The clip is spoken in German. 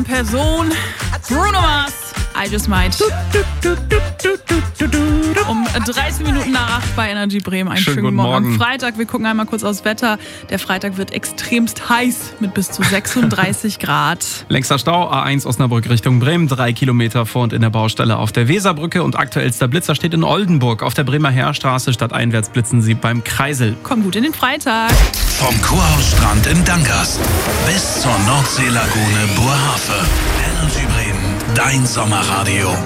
Person. Bruno Mars, I Just Might. Um 30 Minuten nach 8 bei Energy Bremen. Einen schönen guten Morgen. Freitag, wir gucken einmal kurz aufs Wetter. Der Freitag wird extremst heiß mit bis zu 36 Grad. Längster Stau, A1 Osnabrück Richtung Bremen, 3 Kilometer vor und in der Baustelle auf der Weserbrücke. Und aktuellster Blitzer steht in Oldenburg. Auf der Bremer Heerstraße stadteinwärts blitzen sie beim Kreisel. Komm gut in den Freitag. Vom Kurhausstrand in Dankast bis zur Nordseelagune Burhafe. Energy Bremen, dein Sommerradio.